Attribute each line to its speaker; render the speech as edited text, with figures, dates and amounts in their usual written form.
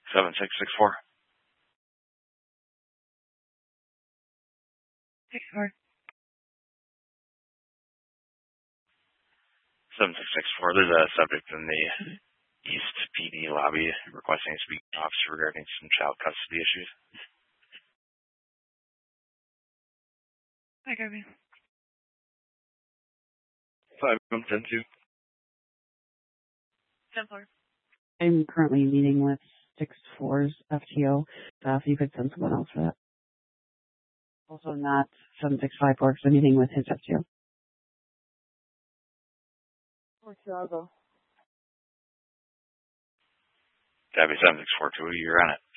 Speaker 1: 7664.
Speaker 2: 64.
Speaker 1: 7664. There's a subject in the East PD lobby requesting to speak to an officer regarding some child custody issues.
Speaker 2: Hi, Kirby.
Speaker 1: 5110-2.
Speaker 2: 10-4.
Speaker 3: I'm currently meeting with 6-4's FTO. If you could send someone else for that. Also not 7654 because I'm meeting with his FTO.
Speaker 2: Or Chicago.
Speaker 1: Tabby 7642, you're on it.